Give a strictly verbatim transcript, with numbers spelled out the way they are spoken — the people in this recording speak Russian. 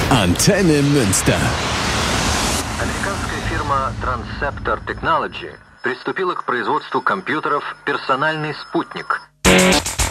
Antenne Münster. Американская фирма Transceptor Technology приступила к производству компьютеров «Персональный спутник»,